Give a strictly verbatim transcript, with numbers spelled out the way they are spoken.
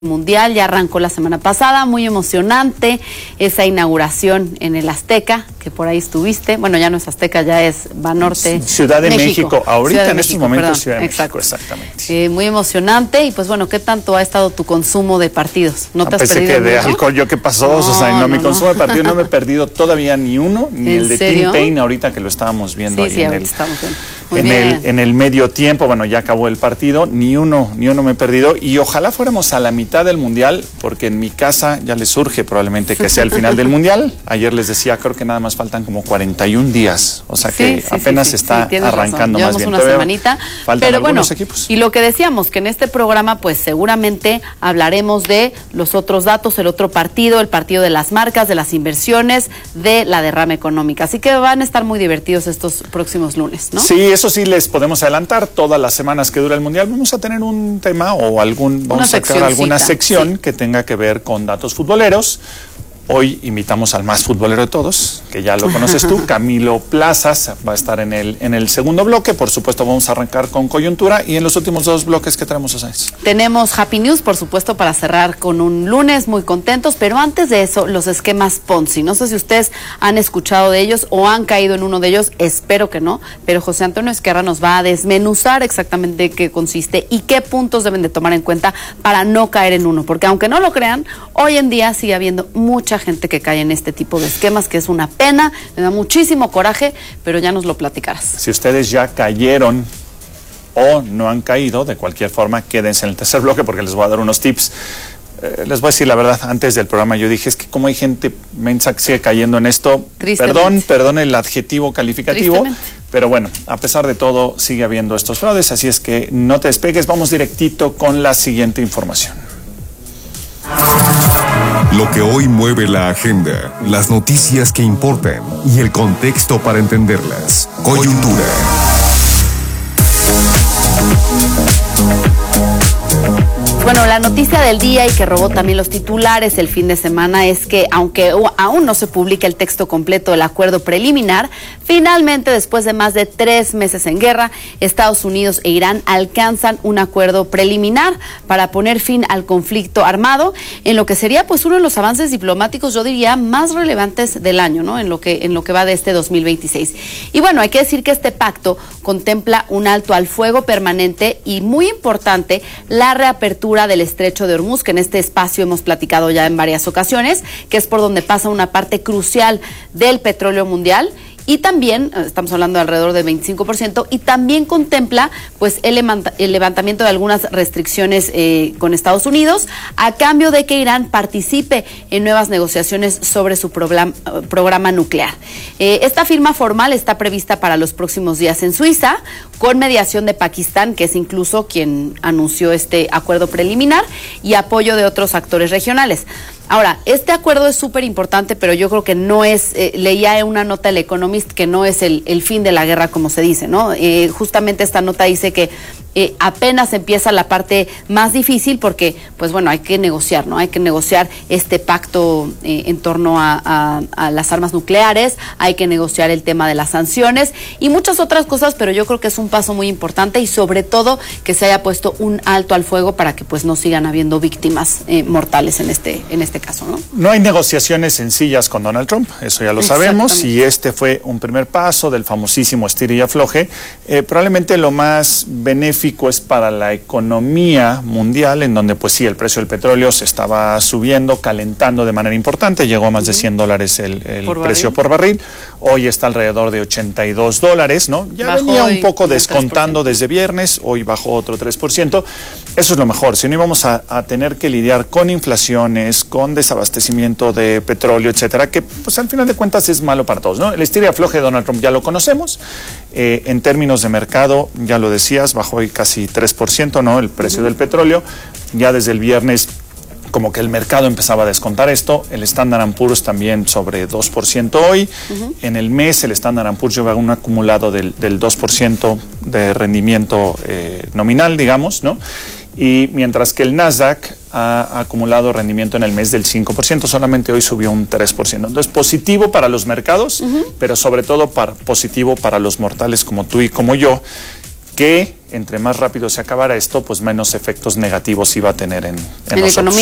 Mundial ya arrancó la semana pasada, muy emocionante esa inauguración en el Azteca, que por ahí estuviste. Bueno, ya no es Azteca, ya es Banorte. Ciudad de México, México. ahorita Ciudad de en México, estos momentos perdón, Ciudad de exacto. México, exactamente. Eh, muy emocionante y pues bueno, ¿qué tanto ha estado tu consumo de partidos? ¿No te has Pensé perdido que de mucho? alcohol, ¿yo qué pasó? No, o sea, no, no, mi no. consumo de partidos no me he perdido todavía ni uno, ni ¿En el de serio? Tim Payne ahorita que lo estábamos viendo Sí, ahí sí, en, ahorita el, estamos viendo. Muy en, bien. el, en el medio tiempo. Bueno, ya acabó el partido, ni uno, ni uno me he perdido y ojalá fuéramos a la mitad del Mundial, porque en mi casa ya les surge probablemente que sea el final del Mundial. Ayer les decía, creo que nada más faltan como cuarenta y un días, o sea que Sí, sí, apenas sí, sí, está sí, arrancando razón. más bien. Una Todavía semanita, faltan pero bueno, algunos equipos. Y lo que decíamos, que en este programa pues seguramente hablaremos de los otros datos, el otro partido, el partido de las marcas, de las inversiones, de la derrama económica. Así que van a estar muy divertidos estos próximos lunes, ¿no? Sí, eso sí les podemos adelantar. Todas las semanas que dura el Mundial vamos a tener un tema o algún, vamos a sacar alguna sección sí. que tenga que ver con datos futboleros. Hoy invitamos al más futbolero de todos, que ya lo conoces tú, Camilo Plazas, va a estar en el, en el segundo bloque. Por supuesto vamos a arrancar con coyuntura y en los últimos dos bloques que tenemos, Osáez. Tenemos Happy News, por supuesto, para cerrar con un lunes muy contentos, pero antes de eso, los esquemas Ponzi. No sé si ustedes han escuchado de ellos o han caído en uno de ellos, espero que no, pero José Antonio Esquerra nos va a desmenuzar exactamente qué consiste y qué puntos deben de tomar en cuenta para no caer en uno, porque aunque no lo crean, hoy en día sigue habiendo mucha gente que cae en este tipo de esquemas, que es una pena, me da muchísimo coraje, pero ya nos lo platicarás. Si ustedes ya cayeron o no han caído, de cualquier forma, quédense en el tercer bloque porque les voy a dar unos tips. Eh, les voy a decir la verdad, antes del programa yo dije, es que como hay gente mensa que sigue cayendo en esto, perdón, perdón el adjetivo calificativo, pero bueno, a pesar de todo sigue habiendo estos fraudes, así es que no te despegues, vamos directito con la siguiente información. Lo que hoy mueve la agenda, las noticias que importan y el contexto para entenderlas. Coyuntura. Bueno, la noticia del día y que robó también los titulares el fin de semana es que, aunque aún no se publica el texto completo del acuerdo preliminar, finalmente, después de más de tres meses en guerra, Estados Unidos e Irán alcanzan un acuerdo preliminar para poner fin al conflicto armado, en lo que sería pues uno de los avances diplomáticos, yo diría, más relevantes del año, ¿no? En lo que, en lo que va de este dos mil veintiséis. Y bueno, hay que decir que este pacto contempla un alto al fuego permanente y, muy importante, la reapertura del estrecho de Hormuz, que en este espacio hemos platicado ya en varias ocasiones, que es por donde pasa una parte crucial del petróleo mundial. Y también, estamos hablando de alrededor del veinticinco por ciento, y también contempla pues el, el levantamiento de algunas restricciones eh, con Estados Unidos, a cambio de que Irán participe en nuevas negociaciones sobre su programa, programa nuclear. Eh, esta firma formal está prevista para los próximos días en Suiza, con mediación de Pakistán, que es incluso quien anunció este acuerdo preliminar, y apoyo de otros actores regionales. Ahora, este acuerdo es súper importante, pero yo creo que no es, eh, leía en una nota del Economist que no es el, el fin de la guerra, como se dice, ¿no? Eh, justamente esta nota dice que eh, apenas empieza la parte más difícil porque, pues bueno, hay que negociar, ¿no? Hay que negociar este pacto eh, en torno a, a, a las armas nucleares, hay que negociar el tema de las sanciones y muchas otras cosas, pero yo creo que es un paso muy importante y sobre todo que se haya puesto un alto al fuego para que pues no sigan habiendo víctimas eh, mortales en este, en este caso, ¿no? No hay negociaciones sencillas con Donald Trump, eso ya lo sabemos, y este fue un primer paso del famosísimo estira y afloje. Eh, probablemente lo más benéfico es para la economía mundial, en donde pues sí, el precio del petróleo se estaba subiendo, calentando de manera importante, llegó a más de cien dólares el, el por precio barril. por barril, hoy está alrededor de ochenta y dos dólares, ¿no? Ya bajó venía un poco descontando desde viernes, hoy bajó otro tres por ciento, eso es lo mejor, si no íbamos a, a tener que lidiar con inflaciones, con desabastecimiento de petróleo, etcétera, que pues al final de cuentas es malo para todos, ¿no? El estira y afloje de Donald Trump ya lo conocemos, eh, en términos de mercado, ya lo decías, bajó hoy casi tres por ciento, ¿no? El precio uh-huh. del petróleo, ya desde el viernes como que el mercado empezaba a descontar esto, el Standard and Poor's también sobre dos por ciento hoy, uh-huh. en el mes el Standard and Poor's lleva un acumulado del, del dos por ciento de rendimiento eh, nominal, digamos, ¿no? Y mientras que el Nasdaq ha acumulado rendimiento en el mes del cinco por ciento, solamente hoy subió un tres por ciento. Entonces, positivo para los mercados, uh-huh. pero sobre todo para, positivo para los mortales como tú y como yo, que entre más rápido se acabara esto, pues menos efectos negativos iba a tener en, en En la nosotros. economía.